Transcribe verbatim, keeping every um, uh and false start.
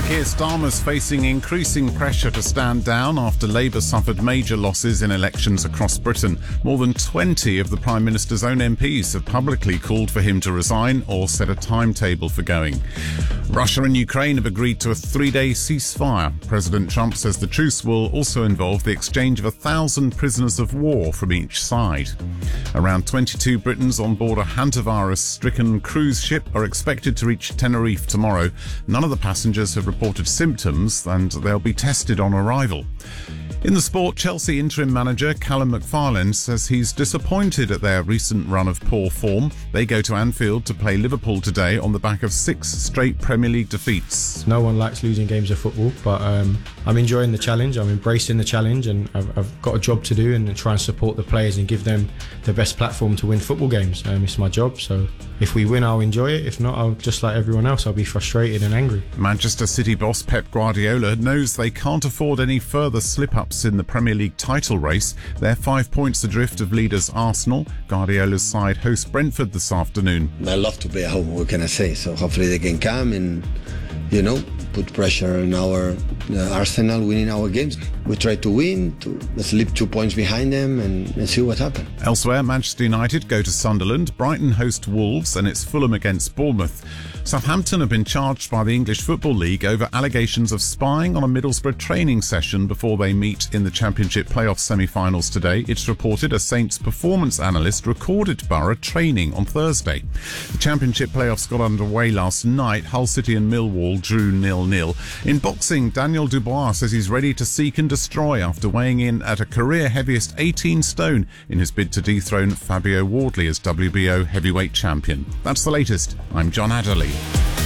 Keir Starmer's facing increasing pressure to stand down after Labour suffered major losses in elections across Britain. More than twenty of the Prime Minister's own M Ps have publicly called for him to resign or set a timetable for going. Russia and Ukraine have agreed to a three-day ceasefire. President Trump says the truce will also involve the exchange of a thousand prisoners of war from each side. Around twenty-two Britons on board a hantavirus-stricken cruise ship are expected to reach Tenerife tomorrow. None of the passengers have reported symptoms and they'll be tested on arrival. In the sport, Chelsea interim manager Callum McFarlane says he's disappointed at their recent run of poor form. They go to Anfield to play Liverpool today on the back of six straight Premier League defeats. No one likes losing games of football, but um, I'm enjoying the challenge. I'm embracing the challenge, and I've, I've got a job to do and try and support the players and give them the best platform to win football games. Um, it's my job, so if we win, I'll enjoy it. If not, I'll just like everyone else, I'll be frustrated and angry. Manchester City boss Pep Guardiola knows they can't afford any further slip-ups in the Premier League title race. They're five points adrift of leaders Arsenal. Guardiola's side host Brentford this afternoon. I love to play at home, what can I say? So hopefully they can come and, you know, put pressure on our uh, Arsenal winning our games. We try to win, to slip two points behind them and, and see what happens. Elsewhere, Manchester United go to Sunderland, Brighton host Wolves, and it's Fulham against Bournemouth. Southampton have been charged by the English Football League over allegations of spying on a Middlesbrough training session before they meet in the Championship playoff semi-finals today. It's reported a Saints performance analyst recorded Borough training on Thursday. The Championship playoffs got underway last night. Hull City and Millwall drew nil nil. In boxing, Daniel Dubois says he's ready to seek and destroy after weighing in at a career heaviest eighteen stone in his bid to dethrone Fabio Wardley as W B O heavyweight champion. That's the latest. I'm John Adderley.